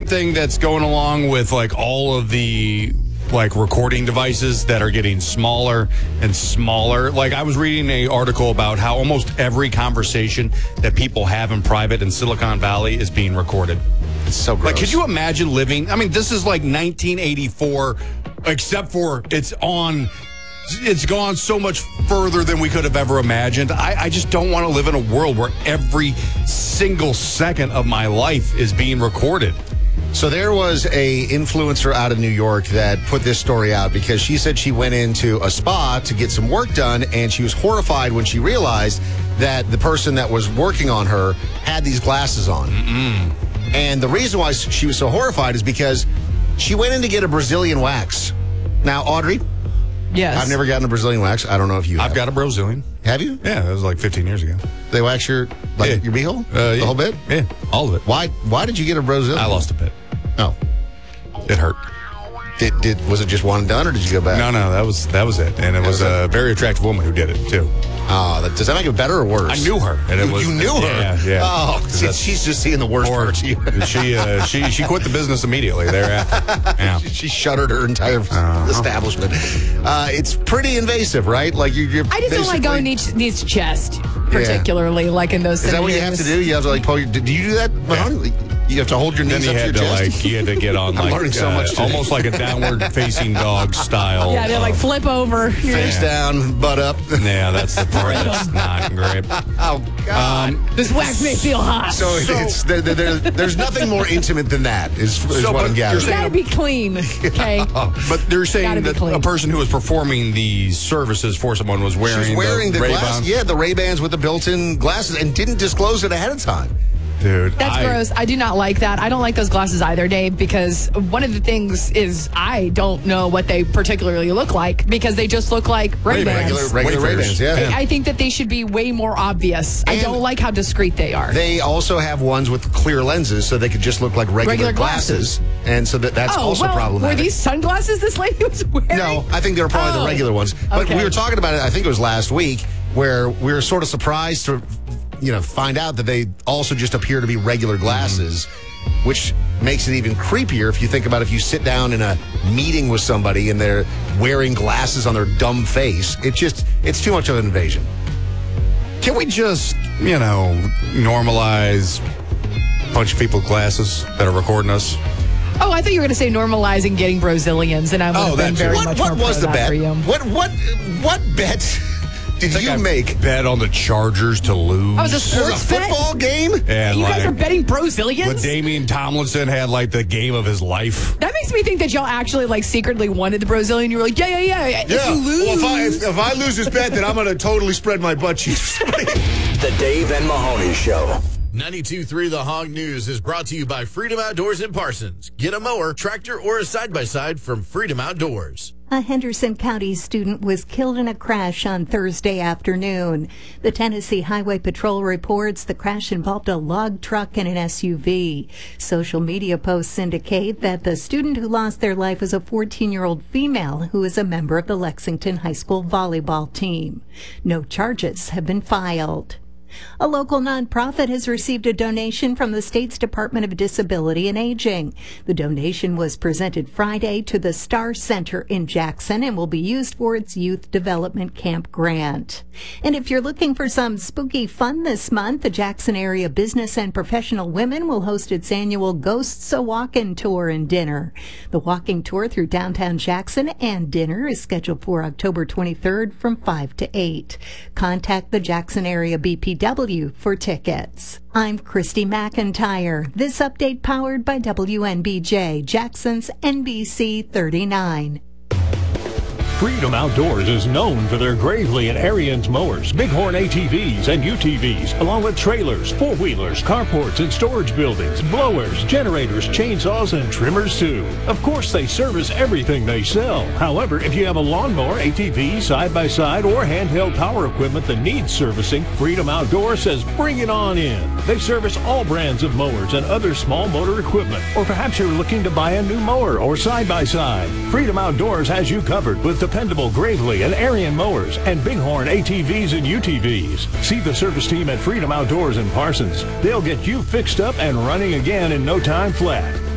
thing that's going along with like all of the like recording devices that are getting smaller and smaller. Like I was reading an article about how almost every conversation that people have in private in Silicon Valley is being recorded. It's so gross. Like, could you imagine living? I mean, this is like 1984, except for it's gone so much further than we could have ever imagined. I just don't want to live in a world where every single second of my life is being recorded. So there was a influencer out of New York that put this story out because she said she went into a spa to get some work done, and she was horrified when she realized that the person that was working on her had these glasses on. And the reason why she was so horrified is because she went in to get a Brazilian wax. Now, Audrey, yes, I've never gotten a Brazilian wax. I don't know if you have. I've got a Brazilian. Have you? Yeah, that was like 15 years ago. They wax your beehole? The whole bit? Yeah, all of it. Why did you get a Brazilian? I lost a bit. Oh. It hurt. Was it just one and done, or did you go back? No, that was it. And it was a very attractive woman who did it, too. Oh, does that make it better or worse? I knew her. And you knew her? Yeah. Oh, she's just seeing the worst part of you. She quit the business immediately thereafter. Yeah. She shuttered her entire establishment. It's pretty invasive, right? Like you're I just don't like going needs chest, particularly like in those. Is that what you have to do? You have to like pull your. Do you do that, Mahoney? You have to hold your knees up to your chest. You had to get on I'm learning so much today. Almost like a downward facing dog style. Yeah, they like flip over, face down, butt up. Yeah, that's the part that's not great. Oh God, this wax may feel hot. So it's there's nothing more intimate than that. Is what I'm gathering. It's got to be clean, okay? But they're saying that a person who was performing the services for someone was wearing the Ray-Bans. glasses. Yeah, the Ray-Bans with the built-in glasses, and didn't disclose it ahead of time. Dude, that's gross. I do not like that. I don't like those glasses either, Dave, because one of the things is I don't know what they particularly look like because they just look like Ray-Bans. Regular Ray-Bans, yeah. I think that they should be way more obvious. And I don't like how discreet they are. They also have ones with clear lenses, so they could just look like regular glasses. And so that's also problematic. Were these sunglasses this lady was wearing? No, I think they were probably the regular ones. But we were talking about it, I think it was last week, where we were sort of surprised to find out that they also just appear to be regular glasses, which makes it even creepier if you think about if you sit down in a meeting with somebody and they're wearing glasses on their dumb face. It's too much of an invasion. Can we just, normalize a bunch of people with glasses that are recording us? Oh, I thought you were going to say normalizing getting Brazilians, and I would have been very much more What was the bet? For you. What bet did you make? Bet on the Chargers to lose. Oh, it was a sports bet? Football game? And you guys are betting Brazilians? But Damian Tomlinson had the game of his life. That makes me think that y'all actually secretly wanted the Brazilian. You were like, yeah. If you lose. Well, if I lose this bet, then I'm going to totally spread my butt cheeks. The Dave and Mahoney Show. 92.3 The Hog News is brought to you by Freedom Outdoors in Parsons. Get a mower, tractor, or a side-by-side from Freedom Outdoors. A Henderson County student was killed in a crash on Thursday afternoon. The Tennessee Highway Patrol reports the crash involved a log truck and an SUV. Social media posts indicate that the student who lost their life was a 14-year-old female who is a member of the Lexington High School volleyball team. No charges have been filed. A local nonprofit has received a donation from the state's Department of Disability and Aging. The donation was presented Friday to the Star Center in Jackson and will be used for its Youth Development Camp grant. And if you're looking for some spooky fun this month, the Jackson area business and professional women will host its annual Ghosts a Walkin' Tour and Dinner. The walking tour through downtown Jackson and dinner is scheduled for October 23rd from 5 to 8. Contact the Jackson area BPW for tickets. I'm Christy McIntyre. This update powered by WNBJ, Jackson's NBC 39. Freedom Outdoors is known for their Gravely and Ariens mowers, Bighorn ATVs and UTVs, along with trailers, four-wheelers, carports and storage buildings, blowers, generators, chainsaws, and trimmers too. Of course, they service everything they sell. However, if you have a lawnmower, ATV, side-by-side, or handheld power equipment that needs servicing, Freedom Outdoors says bring it on in. They service all brands of mowers and other small motor equipment. Or perhaps you're looking to buy a new mower or side-by-side. Freedom Outdoors has you covered with dependable Gravely and Ariens mowers and Bighorn ATVs and UTVs. See the service team at Freedom Outdoors in Parsons. They'll get you fixed up and running again in no time flat.